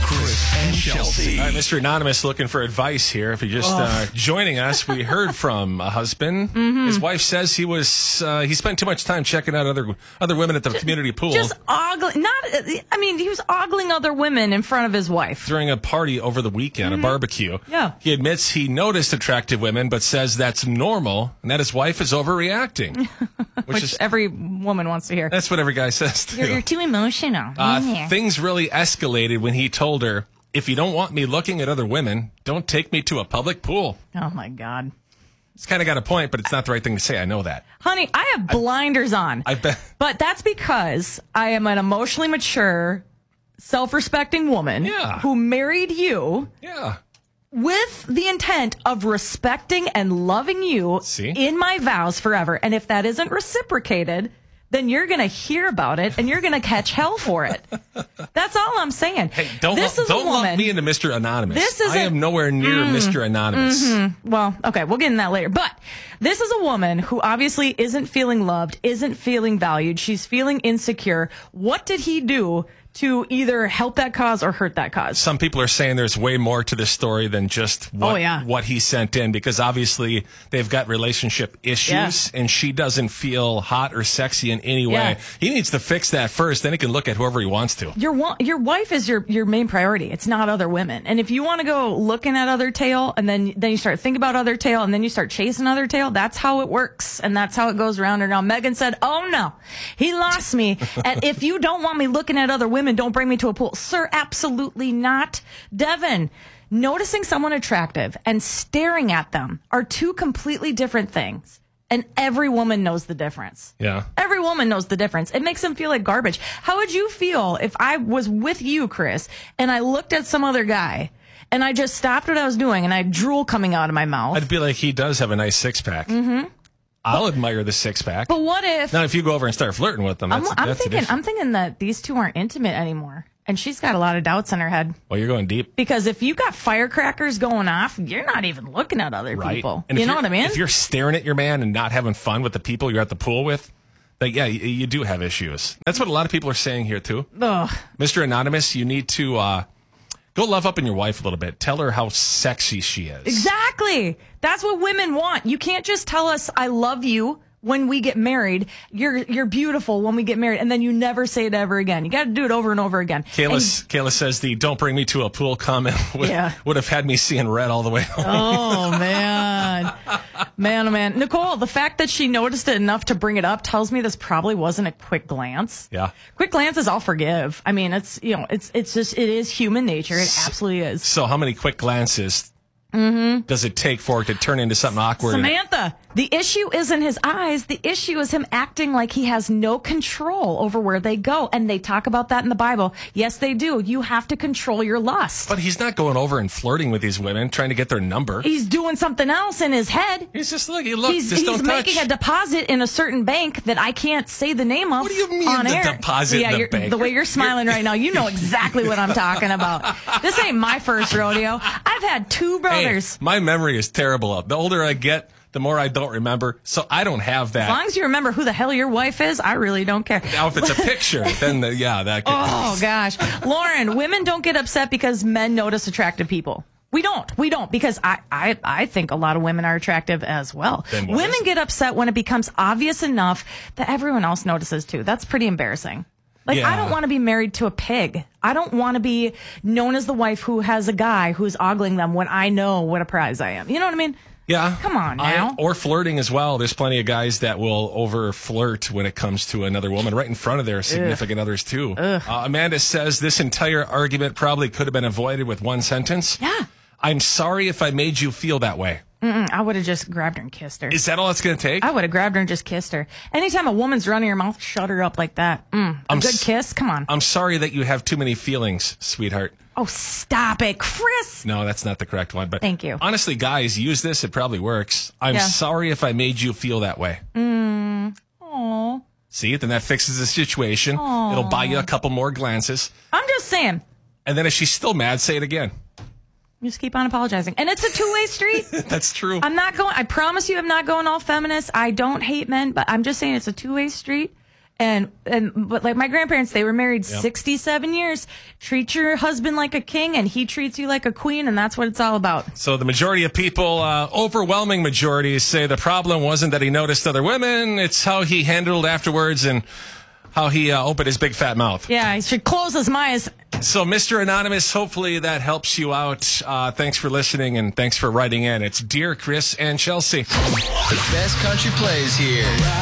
Chris and Chelsea. All right, Mr. Anonymous looking for advice here. If you're just joining us, we heard from a husband. His wife says he spent too much time checking out other women at the community pool. Just ogling, he was ogling other women in front of his wife. During a party over the weekend, a barbecue. Yeah. He admits he noticed attractive women, but says that's normal and that his wife is overreacting. Which every woman wants to hear. That's what every guy says, too. You're too emotional. Things really escalated when he told her, if you don't want me looking at other women, don't take me to a public pool. Oh, my God. It's kind of got a point, but it's not the right thing to say. I know that. Honey, I have blinders on. I bet. But that's because I am an emotionally mature, self-respecting woman who married you. Yeah. With the intent of respecting and loving you in my vows forever. And if that isn't reciprocated, then you're going to hear about it and you're going to catch hell for it. That's all I'm saying. Hey, don't lump me into Mr. Anonymous. I am nowhere near Mr. Anonymous. Well, okay, we'll get into that later. But this is a woman who obviously isn't feeling loved, isn't feeling valued. She's feeling insecure. What did he do to either help that cause or hurt that cause? Some people are saying there's way more to this story than just what he sent in, because obviously they've got relationship issues and she doesn't feel hot or sexy in any way. He needs to fix that first, then he can look at whoever he wants to. Your wife is your main priority. It's not other women. And if you want to go looking at other tail and then you start thinking about other tail and then you start chasing other tail, that's how it works. And that's how it goes around and around. Megan said, oh no, he lost me. And if you don't want me looking at other women, don't bring me to a pool. Sir, absolutely not. Devin, noticing someone attractive and staring at them are two completely different things. And every woman knows the difference. Yeah. Every woman knows the difference. It makes them feel like garbage. How would you feel if I was with you, Chris, and I looked at some other guy and I just stopped what I was doing and I had drool coming out of my mouth? I'd be like, he does have a nice six-pack. I'll admire the six-pack. But what if... Now, if you go over and start flirting with them, I'm thinking that these two aren't intimate anymore. And she's got a lot of doubts in her head. Well, you're going deep. Because if you got firecrackers going off, you're not even looking at other people. And you know what I mean? If you're staring at your man and not having fun with the people you're at the pool with, then you do have issues. That's what a lot of people are saying here, too. Ugh. Mr. Anonymous, you need to... go love up on your wife a little bit. Tell her how sexy she is. Exactly. That's what women want. You can't just tell us, I love you when we get married. You're beautiful when we get married. And then you never say it ever again. You got to do it over and over again. Kayla says the don't bring me to a pool comment would have had me seeing red all the way home. Oh, man. Man, oh, man. Nicole, the fact that she noticed it enough to bring it up tells me this probably wasn't a quick glance. Yeah. Quick glances I'll forgive. I mean, it is human nature. It absolutely is. So how many quick glances does it take for it to turn into something awkward? Samantha, the issue isn't his eyes. The issue is him acting like he has no control over where they go. And they talk about that in the Bible. Yes, they do. You have to control your lust. But he's not going over and flirting with these women, trying to get their number. He's doing something else in his head. He's just he's making a deposit in a certain bank that I can't say the name of. What do you mean on air. Deposit in the bank? The way you're smiling right now, you know exactly what I'm talking about. This ain't my first rodeo. I've had two brothers. Hey, my memory is terrible. The older I get, the more I don't remember, so I don't have that. As long as you remember who the hell your wife is, I really don't care. Now, if it's a picture, then that could... Oh, gosh. Lauren, women don't get upset because men notice attractive people. We don't, because I think a lot of women are attractive as well. Women get upset when it becomes obvious enough that everyone else notices too. That's pretty embarrassing. I don't want to be married to a pig. I don't want to be known as the wife who has a guy who's ogling them when I know what a prize I am. You know what I mean? Yeah. Come on now. Or flirting as well. There's plenty of guys that will over flirt when it comes to another woman right in front of their significant others too. Amanda says this entire argument probably could have been avoided with one sentence. Yeah. I'm sorry if I made you feel that way. I would have just grabbed her and kissed her. Is that all it's going to take? I would have grabbed her and just kissed her. Anytime a woman's running her mouth, shut her up like that. A good kiss? Come on. I'm sorry that you have too many feelings, sweetheart. Oh, stop it, Chris. No, that's not the correct one. But thank you. Honestly, guys, use this. It probably works. I'm sorry if I made you feel that way. Aw. See, then that fixes the situation. Aww. It'll buy you a couple more glances. I'm just saying. And then if she's still mad, say it again. Just keep on apologizing. And it's a two-way street. That's true. I promise you I'm not going all feminist. I don't hate men, but I'm just saying it's a two-way street. But like my grandparents, they were married 67 years. Treat your husband like a king and he treats you like a queen, and that's what it's all about. So the majority of people, overwhelming majority, say the problem wasn't that he noticed other women, it's how he handled afterwards and how he opened his big fat mouth. Yeah, he should close his eyes. So, Mr. Anonymous, hopefully that helps you out. Thanks for listening and thanks for writing in. It's Dear Chris and Chelsea. The best country plays here.